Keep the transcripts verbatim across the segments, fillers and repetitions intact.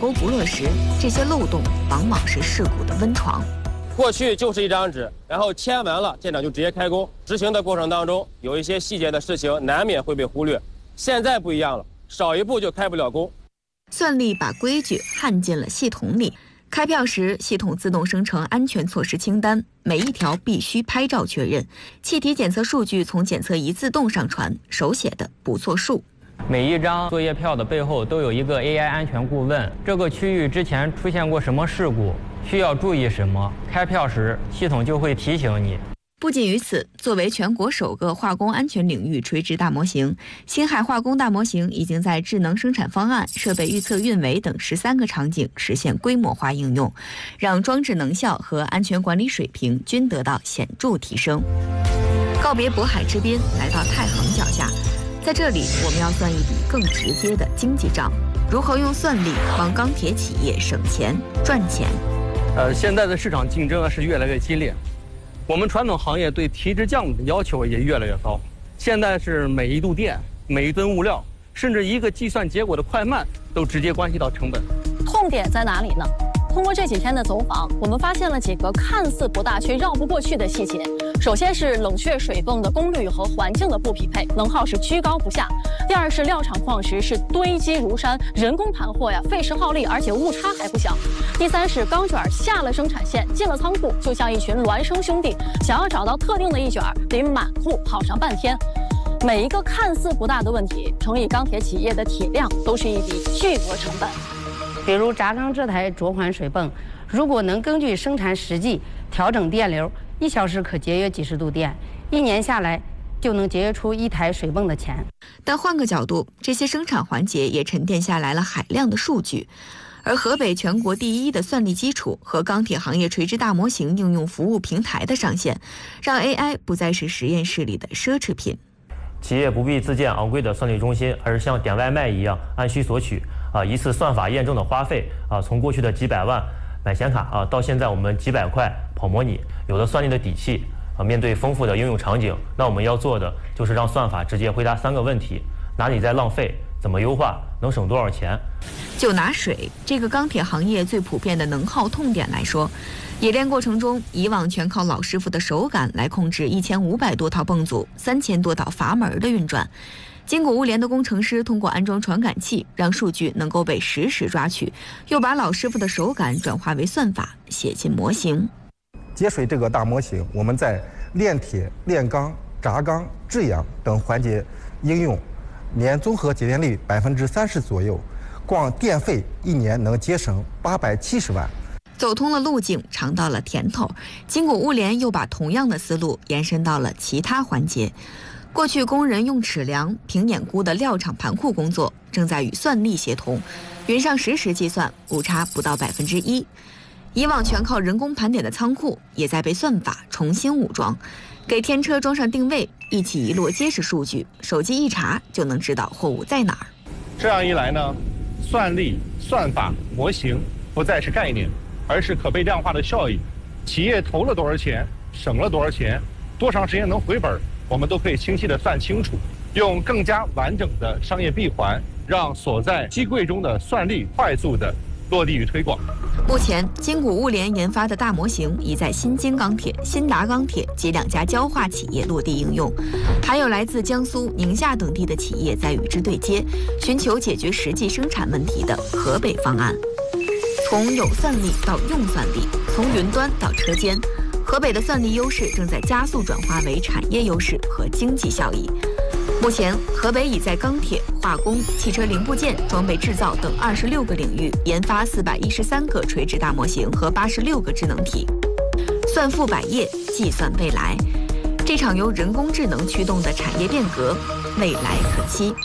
钩不落实，这些漏洞往往是事故的温床。 过去就是一张纸，然后签完了，舰长就直接开工。执行的过程当中，有一些细节的事情难免会被忽略。现在不一样了，少一步就开不了工。 算力把规矩焊进了系统里。开票时，系统自动生成安全措施清单，每一条必须拍照确认。气体检测数据从检测仪自动上传，手写的不作数。 每一张作业票的背后都有一个 A I 安全顾问，这个区域之前出现过什么事故，需要注意什么，开票时系统就会提醒你。 不仅于此，作为全国首个化工安全领域垂直大模型，星海化工大模型已经在智能生产方案、设备预测运维等十三个场景实现规模化应用，让装置能效和安全管理水平均得到显著提升。告别渤海之滨，来到太行脚下，在这里我们要算一笔更直接的经济账：如何用算力帮钢铁企业省钱赚钱。 呃，现在的市场竞争啊是越来越激烈。我们传统行业对提质降的要求也越来越高，现在是每一度电、每一吨物料，甚至一个计算结果的快慢，都直接关系到成本。 痛点在哪里呢？通过这几天的走访，我们发现了几个看似不大却绕不过去的细节。首先是冷却水泵的功率和环境的不匹配，能耗是居高不下。第二是料场矿石是堆积如山，人工盘货呀，费时耗力，而且误差还不小。第三是钢卷下了生产线，进了仓库，就像一群孪生兄弟，想要找到特定的一卷，得满库跑上半天。每一个看似不大的问题，乘以钢铁企业的体量，都是一笔巨额成本。 比如轧钢这台着环水泵，如果能根据生产实际调整电流，一小时可节约几十度电，一年下来就能节约出一台水泵的钱。 但换个角度，这些生产环节也沉淀下来了海量的数据。而河北全国第一的算力基础和钢铁行业垂直大模型应用服务平台的上线，让 A I 不再是实验室里的奢侈品。 企业不必自建昂贵的算力中心，而是像点外卖一样按需索取。啊，一次算法验证的花费啊，从过去的几百万买显卡啊，到现在我们几百块跑模拟，有了算力的底气啊，面对丰富的应用场景，那我们要做的就是让算法直接回答三个问题：哪里在浪费？怎么优化？能省多少钱？ 就拿水这个钢铁行业最普遍的能耗痛点来说，冶炼过程中，以往全靠老师傅的手感来控制一千五百多套泵组、三千多道阀门的运转。金谷物联的工程师通过安装传感器，让数据能够被实时抓取，又把老师傅的手感转化为算法，写进模型。 节水这个大模型，我们在炼铁、炼钢、轧钢、制氧等环节应用，年综合节电率百分之三十左右，光电费一年能节省八百七十万。 走通了路径，尝到了甜头，金谷物联又把同样的思路延伸到了其他环节。过去工人用尺量、平碾估的料场盘库工作，正在与算力协同，云上实时计算，误差不到百分之一。以往全靠人工盘点的仓库，也在被算法重新武装，给天车装上定位，一起一落皆是数据，手机一查就能知道货物在哪儿。 这样一来呢，算力、算法、模型不再是概念，而是可被量化的效益。企业投了多少钱，省了多少钱，多长时间能回本，我们都可以清晰地算清楚，用更加完整的商业闭环，让所在机柜中的算力快速地落地与推广。 目前，金谷物联研发的大模型已在新京钢铁、新达钢铁及两家焦化企业落地应用，还有来自江苏、宁夏等地的企业在与之对接，寻求解决实际生产问题的河北方案。从有算力到用算力，从云端到车间，河北的算力优势正在加速转化为产业优势和经济效益。目前，河北已在钢铁、化工、汽车零部件、装备制造等二十六个领域研发四百一十三个垂直大模型和八十六个智能体，算富百业，计算未来。这场由人工智能驱动的产业变革，未来可期。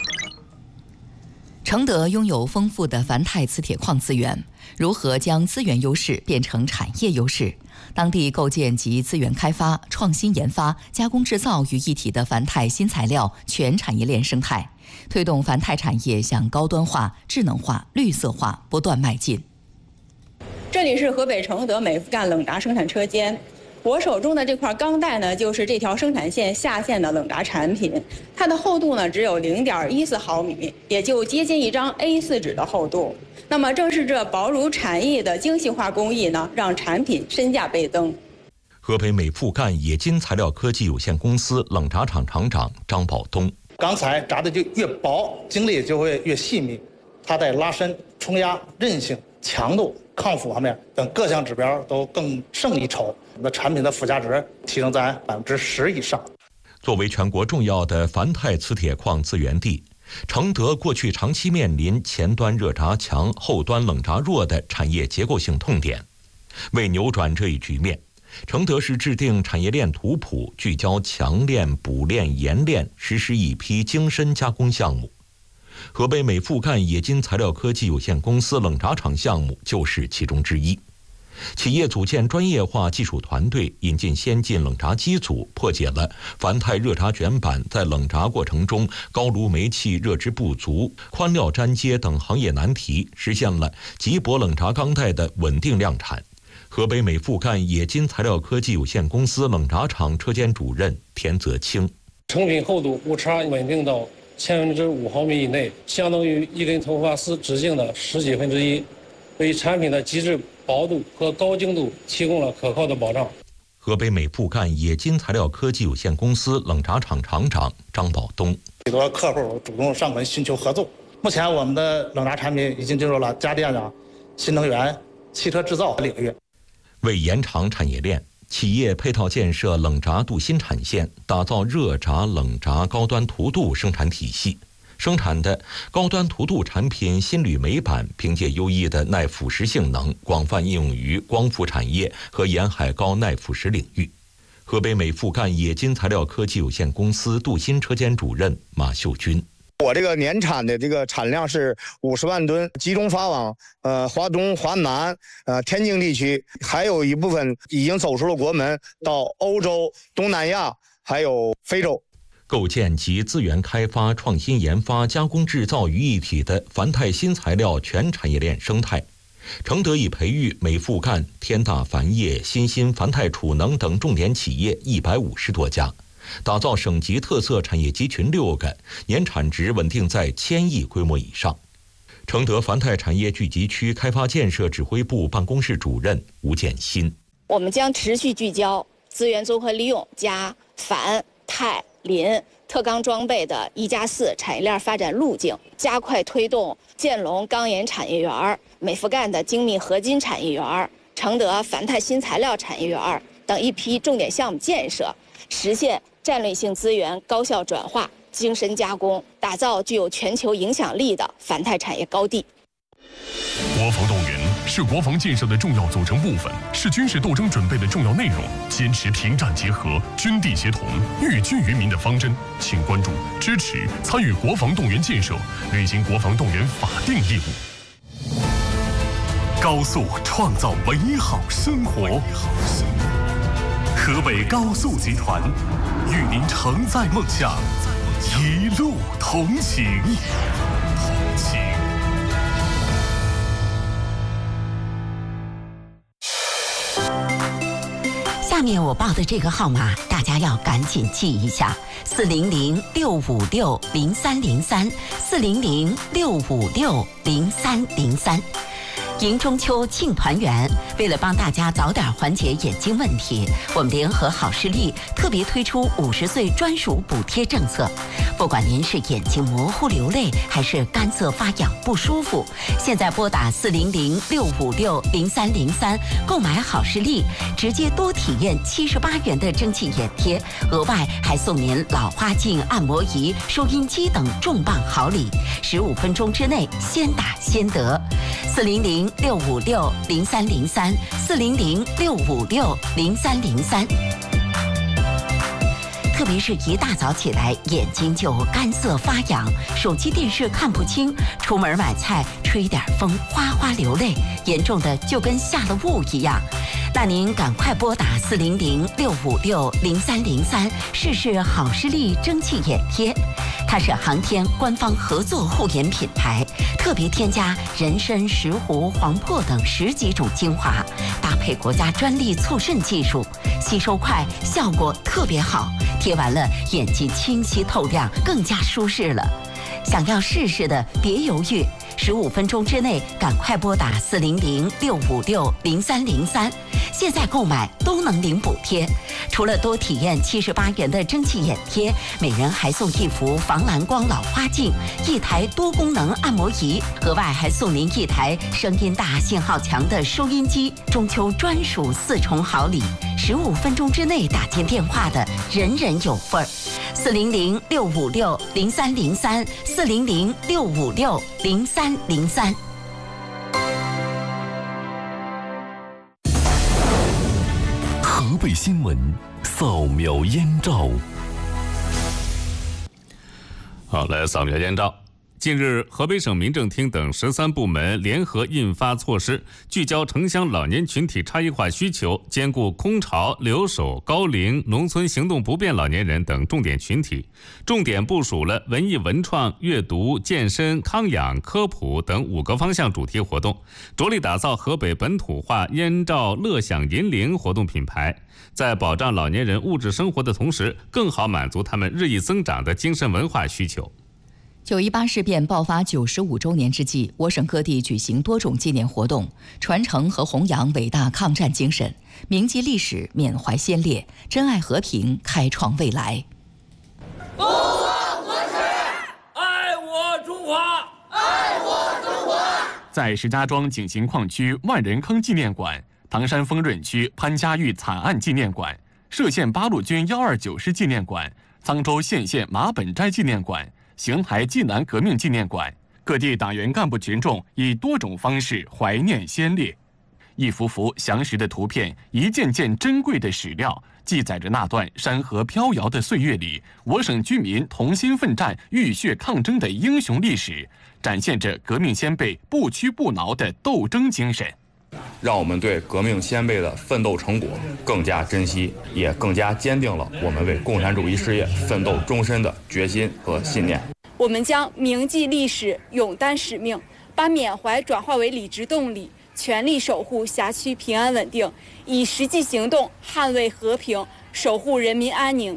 承德拥有丰富的钒钛磁铁矿资源，如何将资源优势变成产业优势？当地构建集资源开发、创新研发、加工制造于一体的钒钛新材料全产业链生态，推动钒钛产业向高端化、智能化、绿色化不断迈进。 这里是河北承德美孚干冷轧生产车间， 我手中的这块钢带呢，就是这条生产线下线的冷轧产品，它的厚度呢只有零点一四毫米，也就接近一张 A 四 纸的厚度。那么正是这薄如蝉翼的精细化工艺呢，让产品身价倍增。 河北美富赣冶金材料科技有限公司冷轧厂厂长张宝东： 钢材轧的就越薄，精力就会越细密，它在拉伸、冲压、韧性、强度、抗腐方面等各项指标都更胜一筹。我们的产品的附加值提升在百分之十以上。 作为全国重要的钒钛磁铁矿资源地，承德过去长期面临前端热轧强、后端冷轧弱的产业结构性痛点。为扭转这一局面，承德市制定产业链图谱，聚焦强链、补链、冶链，实施一批精深加工项目。河北美富赣冶金材料科技有限公司冷轧厂项目就是其中之一。企业组建专业化技术团队，引进先进冷轧机组，破解了钒钛热轧卷板在冷轧过程中高炉煤气热值不足、宽料粘接等行业难题，实现了极薄冷轧钢带的稳定量产。河北美富赣冶金材料科技有限公司冷轧厂车间主任田泽清： 成品厚度误差稳定到千分之五毫米以内，相当于一根头发丝直径的十几分之一，为产品的极致薄度和高精度提供了可靠的保障。 河北美富赣冶金材料科技有限公司冷轧厂厂长张宝东： 许多客户主动上门寻求合作。目前我们的冷轧产品已经进入了家电啊、新能源、汽车制造领域。 为延长产业链，企业配套建设冷轧镀锌产线，打造热轧、冷轧高端涂镀生产体系。生产的高端涂镀产品锌铝镁板，凭借优异的耐腐蚀性能，广泛应用于光伏产业和沿海高耐腐蚀领域。河北美富赣冶金材料科技有限公司镀锌车间主任马秀军： 我这个年产的这个产量是五十万吨，集中发往呃华东、华南、呃天津地区，还有一部分已经走出了国门，到欧洲、东南亚还有非洲。 构建集资源开发、创新研发、加工制造于一体的钒钛新材料全产业链生态。承德已培育美富赣、天大钒业、新兴钒钛储能等重点企业一百五十多家，打造省级特色产业集群六个，年产值稳定在千亿规模以上。承德钒钛产业聚集区开发建设指挥部办公室主任吴建新： 我们将持续聚焦资源综合利用加钒、钛、磷特钢装备的一加四产业链发展路径，加快推动建龙钢冶产业园、美富赣的精密合金产业园、承德钒钛新材料产业园等一批重点项目建设，实现战略性资源高效转化、精深加工，打造具有全球影响力的钒钛产业高地。 国防动员是国防建设的重要组成部分，是军事斗争准备的重要内容。坚持平战结合、军地协同、寓军于民的方针，请关注、支持、参与国防动员建设，履行国防动员法定义务。高速创造美好生活。河北高速集团与您承载梦想，一路同行。同行。 下面我报的这个号码，大家要赶紧记一下：四零零六五六零三零三，四零零六五六零三零三。迎中秋庆团圆，为了帮大家早点缓解眼睛问题，我们联合好视力特别推出五十岁专属补贴政策。不管您是眼睛模糊流泪，还是干涩发痒不舒服，现在拨打四零零六五六零三零三购买好视力，直接多体验七十八元的蒸汽眼贴，额外还送您老花镜、按摩仪、收音机等重磅好礼，十五分钟之内先打先得。四零零六五六零三零三，四零零六五六零三零三。特别是一大早起来，眼睛就干涩发痒，手机电视看不清，出门买菜吹点风哗哗流泪，严重的就跟下了雾一样。那您赶快拨打四零零六五六零三零三，试试好视力蒸汽眼贴。 它是航天官方合作护眼品牌，特别添加人参、石斛、黄柏等十几种精华，搭配国家专利促渗技术，吸收快，效果特别好，贴完了眼睛清晰透亮，更加舒适了。想要试试的别犹豫，十五分钟之内赶快拨打四零零六五六零三零三，现在购买都能领补贴。除了多体验七十八元的蒸汽眼贴，每人还送一幅防蓝光老花镜、一台多功能按摩仪，额外还送您一台声音大、信号强的收音机。中秋专属四重好礼，十五分钟之内打进电话的人人有份儿。四零零六五六零三零三，四零零六五六零三零三。 河北新闻扫描燕赵。 好，来扫描燕赵。近日，河北省民政厅等十三部门联合印发措施，聚焦城乡老年群体差异化需求，兼顾空巢、留守、高龄、农村行动不便老年人等重点群体，重点部署了文艺文创、阅读、健身、康养、科普等五个方向主题活动，着力打造河北本土化燕赵乐享银龄活动品牌，在保障老年人物质生活的同时，更好满足他们日益增长的精神文化需求。 九一八事变爆发九十五周年之际，我省各地举行多种纪念活动，传承和弘扬伟大抗战精神，铭记历史，缅怀先烈，珍爱和平，开创未来。 共创国耻，爱我中华，爱我中华。 在石家庄景行矿区万人坑纪念馆、唐山丰润区潘家峪惨案纪念馆、歙县八路军幺二九师纪念馆、沧州县县马本斋纪念馆、邢台济南革命纪念馆，各地党员干部群众以多种方式怀念先烈。一幅幅详实的图片，一件件珍贵的史料，记载着那段山河飘摇的岁月里，我省居民同心奋战、浴血抗争的英雄历史，展现着革命先辈不屈不挠的斗争精神。 让我们对革命先辈的奋斗成果更加珍惜，也更加坚定了我们为共产主义事业奋斗终身的决心和信念。 我们将铭记历史，勇担使命，把缅怀转化为理直动力，全力守护辖区平安稳定，以实际行动捍卫和平，守护人民安宁。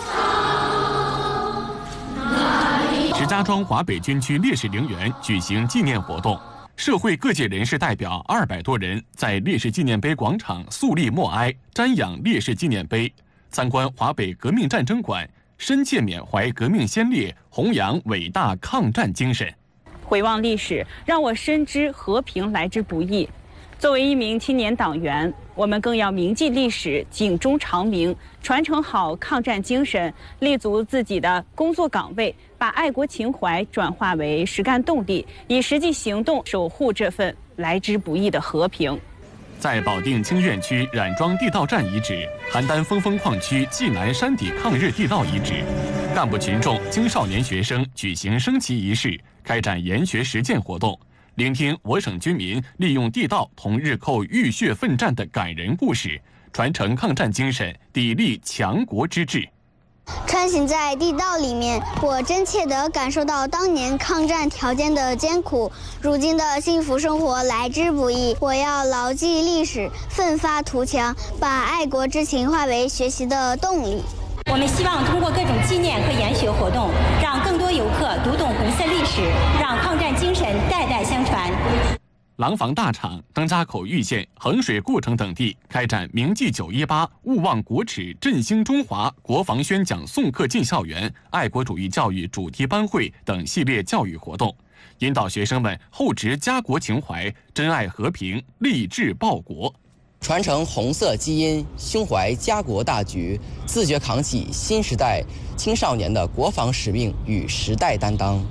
石家庄华北军区烈士陵园举行纪念活动，社会各界人士代表二百多人在烈士纪念碑广场肃立默哀，瞻仰烈士纪念碑，参观华北革命战争馆，深切缅怀革命先烈，弘扬伟大抗战精神。 回望历史，让我深知和平来之不易。作为一名青年党员，我们更要铭记历史，警钟长鸣，传承好抗战精神，立足自己的工作岗位，把爱国情怀转化为实干动力，以实际行动守护这份来之不易的和平。 在保定清苑区冉庄地道站遗址、邯郸峰峰矿区济南山底抗日地道遗址，干部群众、青少年学生举行升旗仪式，开展研学实践活动，聆听我省军民利用地道同日寇浴血奋战的感人故事，传承抗战精神，砥砺强国之志。 穿行在地道里面，我真切地感受到当年抗战条件的艰苦，如今的幸福生活来之不易。我要牢记历史，奋发图强，把爱国之情化为学习的动力。 我们希望通过各种纪念和研学活动，让更多游客读懂红色历史，让抗战精神代代相传。 廊坊大厂、张家口玉县、衡水故城等地开展铭记九一八、勿忘国耻、振兴中华国防宣讲诵课进校园、爱国主义教育主题班会等系列教育活动，引导学生们厚植家国情怀，珍爱和平，立志报国， 传承红色基因，胸怀家国大局，自觉扛起新时代青少年的国防使命与时代担当。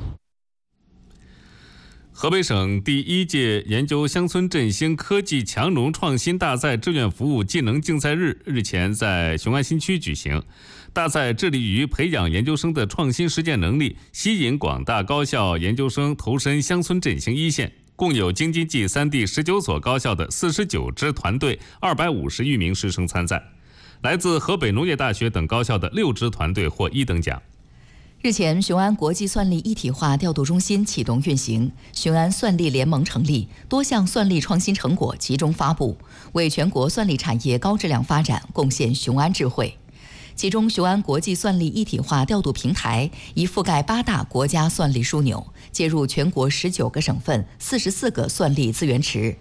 河北省第一届研究乡村振兴科技强农创新大赛志愿服务技能竞赛日日前在雄安新区举行。大赛致力于培养研究生的创新实践能力，吸引广大高校研究生投身乡村振兴一线。共有京津冀三地十九所高校的四十九支团队、二百五十余名师生参赛。来自河北农业大学等高校的六支团队获一等奖。 日前，雄安国际算力一体化调度中心启动运行，雄安算力联盟成立，多项算力创新成果集中发布，为全国算力产业高质量发展贡献雄安智慧。其中，雄安国际算力一体化调度平台已覆盖八大国家算力枢纽，接入全国十九个省份、四十四个算力资源池，